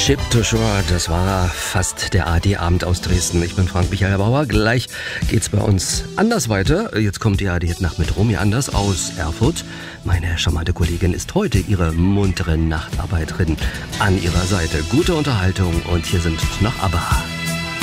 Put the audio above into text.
Ship to Shore, das war fast der ARD-Abend aus Dresden. Ich bin Frank-Michael Bauer. Gleich geht's bei uns anders weiter. Jetzt kommt die ARD-Nacht mit Romy Anders aus Erfurt. Meine charmante Kollegin ist heute ihre muntere Nachtarbeiterin an ihrer Seite. Gute Unterhaltung und hier sind noch ABBA.